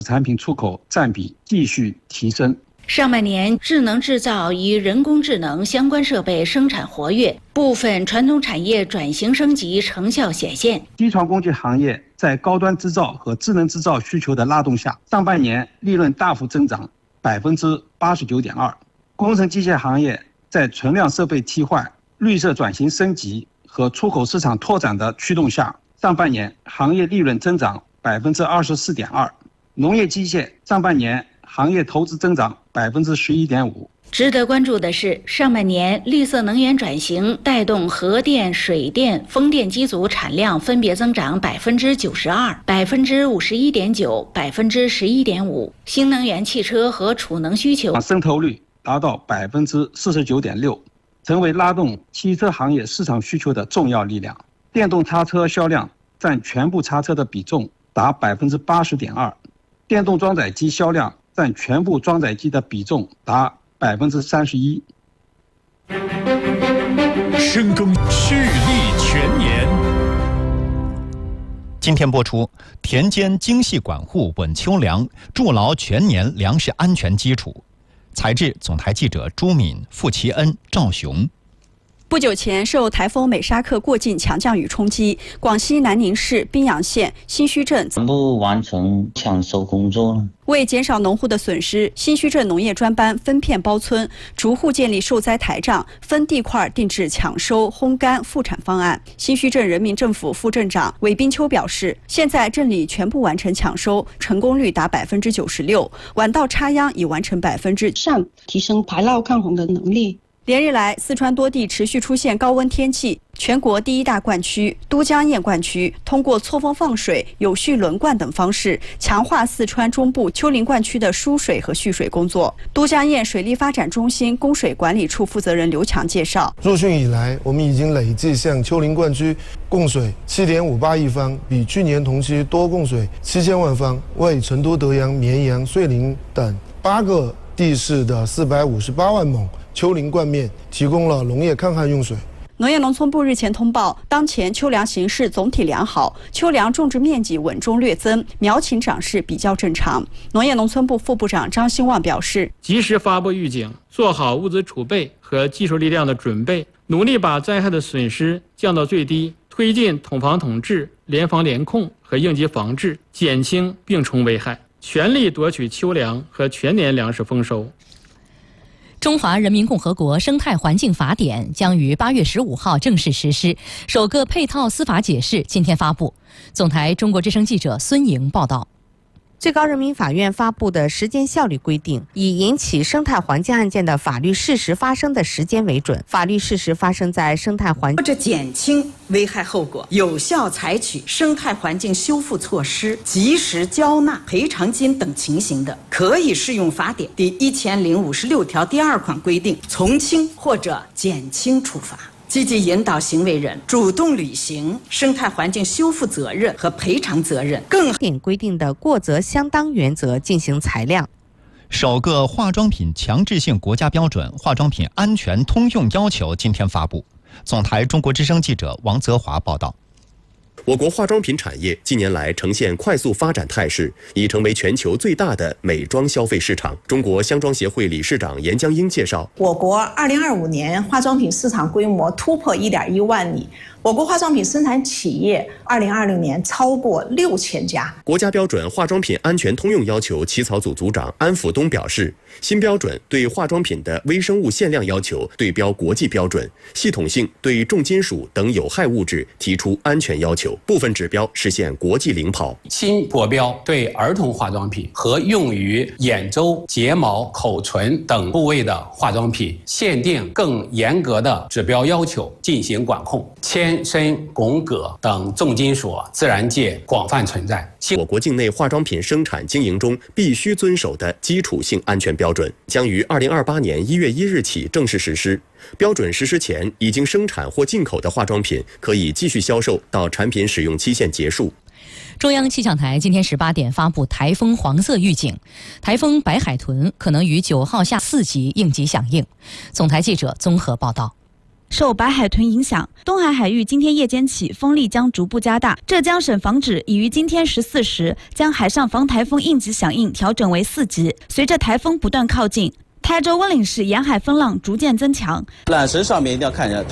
产品出口占比继续提升。 上半年，智能制造与人工智能相关设备生产活跃，部分传统产业转型升级成效显现。 机床工具行业在高端制造和智能制造需求的拉动下，上半年利润大幅增长89.2%。工程机械行业在存量设备替换、绿色转型升级和出口市场拓展的驱动下，上半年行业利润增长24.2%。农业机械上半年行业投资增长11.5%。 值得关注的是，上半年绿色能源转型带动核电、水电、风电机组产量分别增长92%、51.9%、11.5%。新能源汽车和储能需求渗透率达到49.6%，成为拉动汽车行业市场需求的重要力量。电动叉车销量占全部叉车的比重达80.2%，电动装载机销量占全部装载机的比重达31%。 深耕蓄力全年。今天播出，田间精细管护稳秋粮，筑牢全年粮食安全基础。采制总台记者朱敏、傅其恩、赵雄。 不久前，受台风美沙克过境强降雨冲击，广西南宁市宾阳县新圩镇全部完成抢收工作。 为减少农户的损失，新圩镇农业专班分片包村，逐户建立受灾台账，分地块定制抢收、烘干、复产方案。新圩镇人民政府副镇长韦斌秋表示，现在镇里全部完成抢收，成功率达96%，晚稻插秧已完成上，提升排涝抗洪的能力。 连日来，四川多地持续出现高温天气。全国第一大灌区都江堰灌区通过错峰放水、有序轮灌等方式，强化四川中部丘陵灌区的输水和蓄水工作。都江堰水利发展中心供水管理处负责人刘强介绍， 入汛以来，我们已经累计向丘陵灌区供水7.58亿方，比去年同期多供水7000万方，为成都、德阳、绵阳、遂宁等8个地市的458万亩丘陵灌面提供了农业抗旱用水。 农业农村部日前通报，当前秋粮形势总体良好，秋粮种植面积稳中略增，苗情长势比较正常。农业农村部副部长张兴旺表示， 及时发布预警，做好物资储备和技术力量的准备，努力把灾害的损失降到最低，推进统防统治、联防联控和应急防治，减轻病虫危害，全力夺取秋粮和全年粮食丰收。 中华人民共和国生态环境法典将于8月15号正式实施，首个配套司法解释今天发布。总台中国之声记者孙莹报道。 最高人民法院发布的时间效率规定，以引起生态环境案件的法律事实发生的时间为准，法律事实发生在生态环境或者减轻危害后果，有效采取生态环境修复措施，及时交纳赔偿金等情形的，可以适用法典第1056条第2款规定，从轻或者减轻处罚。积极引导行为人主动履行生态环境修复责任和赔偿责任，更点规定的过责相当原则进行裁量。 首个化妆品强制性国家标准《化妆品安全通用要求》今天发布。总台中国之声记者王泽华报道。 我国化妆品产业近年来呈现快速发展态势，已成为全球最大的美妆消费市场。中国香妆协会理事长严江英介绍， 我国2025年化妆品市场规模突破1.1万亿，我国化妆品生产企业2020年超过6000家。 国家标准化妆品安全通用要求起草组组长安辅东表示，新标准对化妆品的微生物限量要求对标国际标准，系统性对重金属等有害物质提出安全要求，部分指标实现国际领跑。 新国标对儿童化妆品和用于眼周、睫毛、口唇等部位的化妆品限定更严格的指标要求进行管控。铅、砷、汞、铬等重金属自然界广泛存在。 我国境内化妆品生产经营中必须遵守的基础性安全标准将于2028年1月1日起正式实施。标准实施前已经生产或进口的化妆品可以继续销售到产品使用期限结束。 中央气象台今天18点发布台风黄色预警，台风白海豚可能于9号下4级应急响应。总台记者综合报道。 受白海豚影响，东海海域今天夜间起风力将逐步加大。浙江省防指已于今天14时将海上防台风应急响应调整为4级。随着台风不断靠近，台州温岭市沿海风浪逐渐增强。 缆绳上面一定要看一下。